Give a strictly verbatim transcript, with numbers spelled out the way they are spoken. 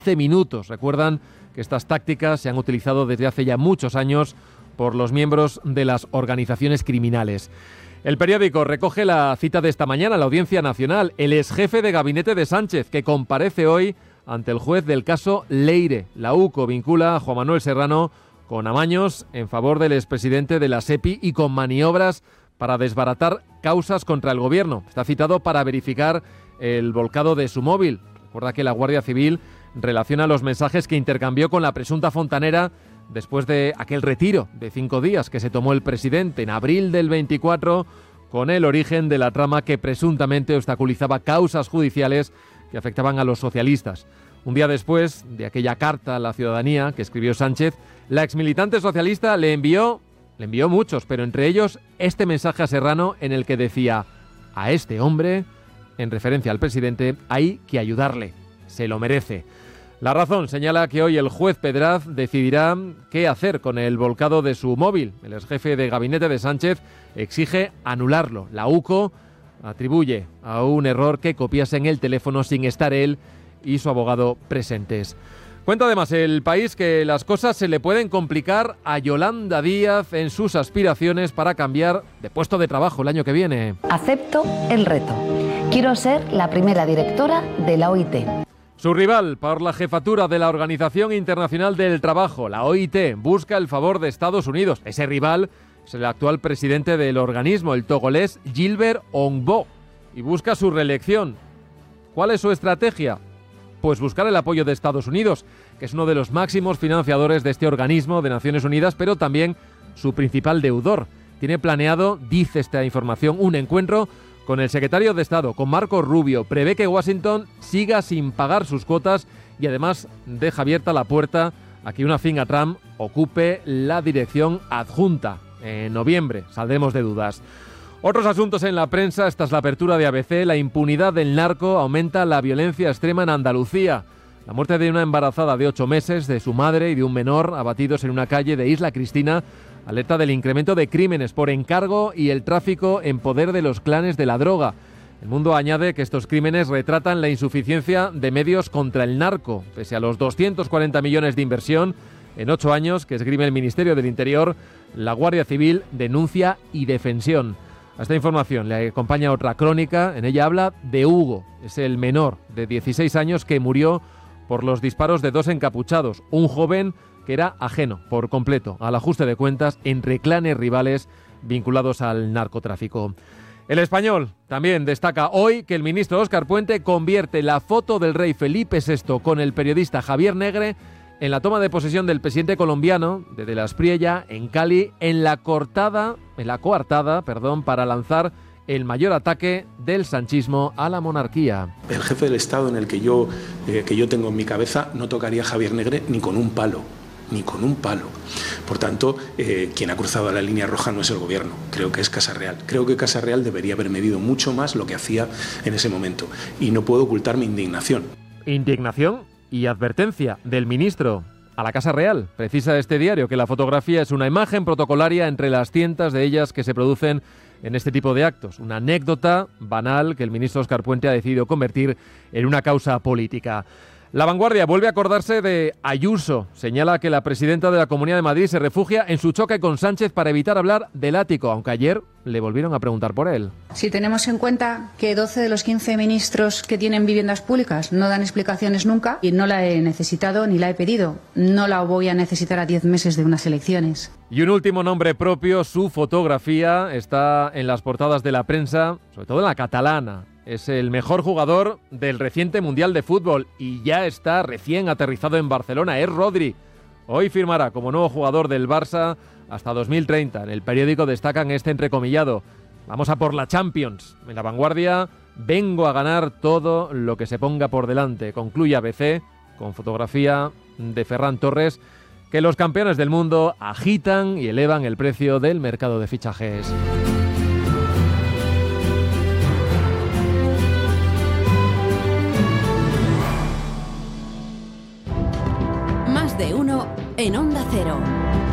minutos. Recuerdan que estas tácticas se han utilizado desde hace ya muchos años por los miembros de las organizaciones criminales. El periódico recoge la cita de esta mañana en la Audiencia Nacional. El exjefe de gabinete de Sánchez, que comparece hoy ante el juez del caso Leire. La UCO vincula a Juan Manuel Serrano con amaños en favor del expresidente de la SEPI y con maniobras para desbaratar causas contra el gobierno. Está citado para verificar el volcado de su móvil. Recuerda que la Guardia Civil relaciona los mensajes que intercambió con la presunta fontanera después de aquel retiro de cinco días que se tomó el presidente en abril del veinticuatro con el origen de la trama que presuntamente obstaculizaba causas judiciales que afectaban a los socialistas. Un día después de aquella carta a la ciudadanía que escribió Sánchez, la exmilitante socialista le envió, le envió muchos, pero entre ellos este mensaje a Serrano en el que decía: a este hombre, en referencia al presidente, hay que ayudarle, se lo merece. La Razón señala que hoy el juez Pedraz decidirá qué hacer con el volcado de su móvil. El exjefe de gabinete de Sánchez exige anularlo. La UCO atribuye a un error que copiase en el teléfono sin estar él y su abogado presentes. Cuenta además El País que las cosas se le pueden complicar a Yolanda Díaz en sus aspiraciones para cambiar de puesto de trabajo el año que viene. Acepto el reto. Quiero ser la primera directora de la O I T. Su rival por la jefatura de la Organización Internacional del Trabajo, la O I T, busca el favor de Estados Unidos. Ese rival es el actual presidente del organismo, el togolés Gilbert Ongbo, y busca su reelección. ¿Cuál es su estrategia? Pues buscar el apoyo de Estados Unidos, que es uno de los máximos financiadores de este organismo de Naciones Unidas, pero también su principal deudor. Tiene planeado, dice esta información, un encuentro con el secretario de Estado, con Marco Rubio. Prevé que Washington siga sin pagar sus cuotas y además deja abierta la puerta a que una finca Trump ocupe la dirección adjunta. En noviembre saldremos de dudas. Otros asuntos en la prensa, esta es la apertura de A B C. La impunidad del narco aumenta la violencia extrema en Andalucía. La muerte de una embarazada de ocho meses, de su madre y de un menor abatidos en una calle de Isla Cristina alerta del incremento de crímenes por encargo y el tráfico en poder de los clanes de la droga. El Mundo añade que estos crímenes retratan la insuficiencia de medios contra el narco. Pese a los doscientos cuarenta millones de inversión en ocho años que esgrime el Ministerio del Interior, la Guardia Civil denuncia indefensión. A esta información le acompaña otra crónica. En ella habla de Hugo. Es el menor de dieciséis años que murió por los disparos de dos encapuchados. Un joven que era ajeno por completo al ajuste de cuentas entre clanes rivales vinculados al narcotráfico. El Español también destaca hoy que el ministro Óscar Puente convierte la foto del rey Felipe sexto con el periodista Javier Negre en la toma de posesión del presidente colombiano de De la Espriella en Cali en la cortada, en la coartada, perdón, para lanzar el mayor ataque del sanchismo a la monarquía. El jefe del Estado en el que yo, eh, que yo tengo en mi cabeza no tocaría a Javier Negre ni con un palo. ni con un palo. Por tanto, eh, quien ha cruzado la línea roja no es el gobierno, creo que es Casa Real. Creo que Casa Real debería haber medido mucho más lo que hacía en ese momento. Y no puedo ocultar mi indignación. Indignación y advertencia del ministro a la Casa Real. Precisa este diario que la fotografía es una imagen protocolaria entre las cientos de ellas que se producen en este tipo de actos. Una anécdota banal que el ministro Óscar Puente ha decidido convertir en una causa política. La Vanguardia vuelve a acordarse de Ayuso. Señala que la presidenta de la Comunidad de Madrid se refugia en su choque con Sánchez para evitar hablar del ático, aunque ayer le volvieron a preguntar por él. Si tenemos en cuenta que doce de los quince ministros que tienen viviendas públicas no dan explicaciones nunca, y no la he necesitado ni la he pedido, no la voy a necesitar a diez meses de unas elecciones. Y un último nombre propio, su fotografía está en las portadas de la prensa, sobre todo en la catalana. Es el mejor jugador del reciente Mundial de Fútbol y ya está recién aterrizado en Barcelona. Es Rodri. Hoy firmará como nuevo jugador del Barça hasta dos mil treinta. En el periódico destacan este entrecomillado: vamos a por la Champions. En La Vanguardia, vengo a ganar todo lo que se ponga por delante. Concluye A B C con fotografía de Ferran Torres, que los campeones del mundo agitan y elevan el precio del mercado de fichajes. Más de uno en Onda Cero.